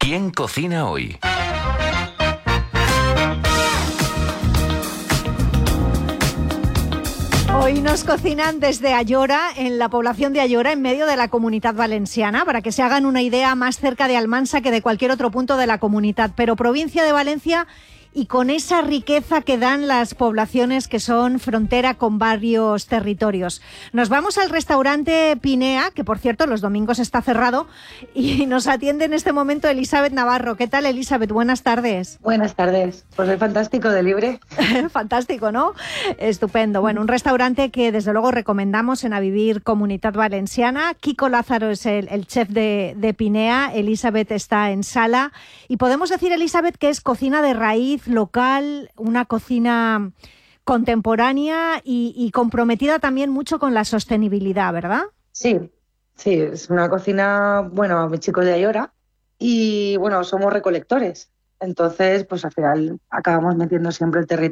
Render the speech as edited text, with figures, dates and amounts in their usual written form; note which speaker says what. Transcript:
Speaker 1: ¿Quién cocina hoy?
Speaker 2: Hoy nos cocinan desde Ayora, en la población de Ayora, en medio de la Comunitat Valenciana, para que se hagan una idea, más cerca de Almansa que de cualquier otro punto de la comunidad, pero provincia de Valencia y con esa riqueza que dan las poblaciones que son frontera con varios territorios. Nos vamos al restaurante Pinea, que por cierto los domingos está cerrado, y nos atiende en este momento Elizabeth Navarro. ¿Qué tal, Elizabeth? Buenas tardes.
Speaker 3: Buenas tardes. Pues es fantástico de libre.
Speaker 2: Fantástico, ¿no? Estupendo. Bueno, un restaurante que desde luego recomendamos en A Vivir Comunitat Valenciana. Kiko Lázaro es el chef de Pinea. Elizabeth está en sala. Y podemos decir, Elizabeth, que es cocina de raíz, local, una cocina contemporánea y comprometida también mucho con la sostenibilidad, ¿verdad?
Speaker 3: Sí, es una cocina, bueno, mis chicos de Ayora y bueno, somos recolectores. Entonces, pues al final acabamos metiendo siempre el territorio